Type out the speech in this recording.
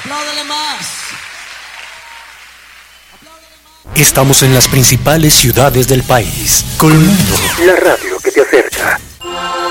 Estamos en las principales ciudades del país. Colomundo, la radio que te acerca.